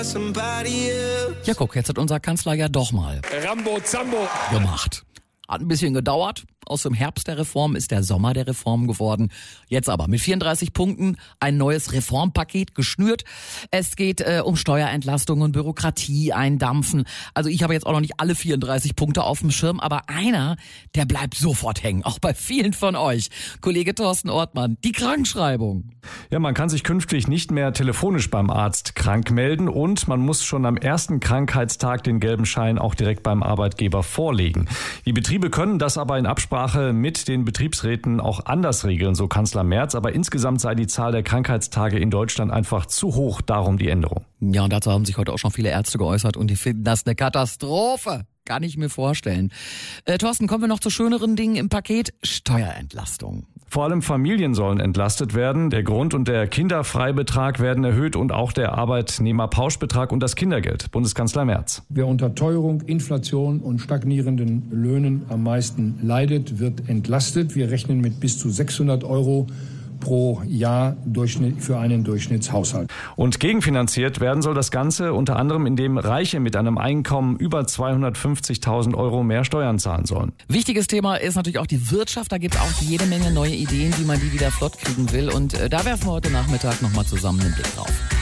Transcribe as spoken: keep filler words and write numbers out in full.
Ja, guck, jetzt hat unser Kanzler ja doch mal Rambo Zambo gemacht. Hat ein bisschen gedauert. Aus dem Herbst der Reform ist der Sommer der Reform geworden. Jetzt aber mit vierunddreißig Punkten ein neues Reformpaket geschnürt. Es geht äh, um Steuerentlastung und Bürokratie eindampfen. Also ich habe jetzt auch noch nicht alle vierunddreißig Punkte auf dem Schirm, aber einer, der bleibt sofort hängen, auch bei vielen von euch. Kollege Thorsten Ortmann, die Krankschreibung. Ja, man kann sich künftig nicht mehr telefonisch beim Arzt krank melden und man muss schon am ersten Krankheitstag den gelben Schein auch direkt beim Arbeitgeber vorlegen. Die Betriebe können das aber in Absprache mit den Betriebsräten auch anders regeln, so Kanzler Merz. Aber insgesamt sei die Zahl der Krankheitstage in Deutschland einfach zu hoch, darum die Änderung. Ja, und dazu haben sich heute auch schon viele Ärzte geäußert und die finden das eine Katastrophe. Kann ich mir vorstellen. Äh, Thorsten, kommen wir noch zu schöneren Dingen im Paket. Steuerentlastung. Vor allem Familien sollen entlastet werden. Der Grund- und der Kinderfreibetrag werden erhöht und auch der Arbeitnehmerpauschbetrag und das Kindergeld. Bundeskanzler Merz. Wer unter Teuerung, Inflation und stagnierenden Löhnen am meisten leidet, wird entlastet. Wir rechnen mit bis zu sechshundert Euro pro Jahr für einen Durchschnittshaushalt. Und gegenfinanziert werden soll das Ganze unter anderem, indem Reiche mit einem Einkommen über zweihundertfünfzigtausend Euro mehr Steuern zahlen sollen. Wichtiges Thema ist natürlich auch die Wirtschaft. Da gibt es auch jede Menge neue Ideen, wie man die wieder flott kriegen will. Und äh, da werfen wir heute Nachmittag nochmal zusammen einen Blick drauf.